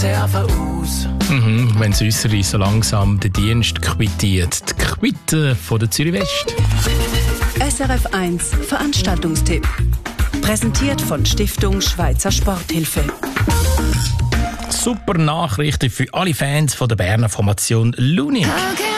sieht einfach aus. Wenn das Äussere so langsam den Dienst quittiert. Die Quitte von der Zürich West. SRF 1 Veranstaltungstipp. Präsentiert von Stiftung Schweizer Sporthilfe. Super Nachrichten für alle Fans von der Berner Formation Luni. Okay.